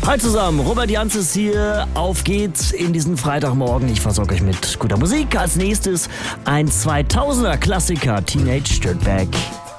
Hi zusammen, Robert Janzes hier. Auf geht's in diesen Freitagmorgen. Ich versorge euch mit guter Musik. Als nächstes ein 2000er Klassiker, Teenage Dirtbag.